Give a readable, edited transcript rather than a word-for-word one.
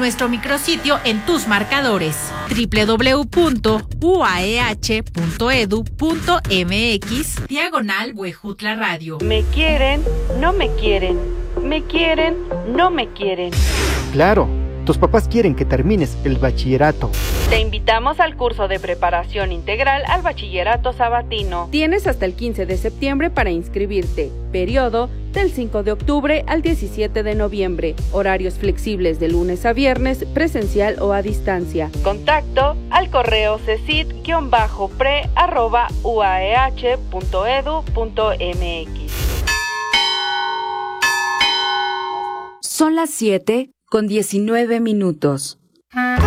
nuestro micrositio en tus marcadores www.uaeh.edu.mx/Huejutla Radio. Me quieren, no me quieren. Me quieren, no me quieren. Claro, tus papás quieren que termines el bachillerato. Te invitamos al curso de preparación integral al bachillerato sabatino. Tienes hasta el 15 de septiembre para inscribirte. Periodo del 5 de octubre al 17 de noviembre. Horarios flexibles de lunes a viernes, presencial o a distancia. Contacto al correo cesid-pre@uaeh.edu.mx. Son las 7:19.